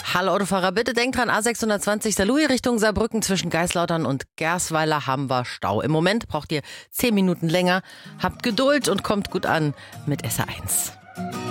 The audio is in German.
Hallo Autofahrer, bitte denkt dran, A620 Saarlouis Richtung Saarbrücken zwischen Geislautern und Gersweiler haben wir Stau. Im Moment braucht ihr 10 Minuten länger. Habt Geduld und kommt gut an mit SR1.